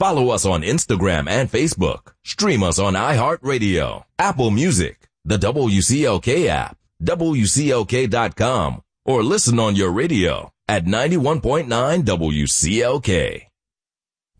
Follow us on Instagram and Facebook. Stream us on iHeartRadio, Apple Music, the WCLK app, WCLK.com, or listen on your radio at 91.9 WCLK.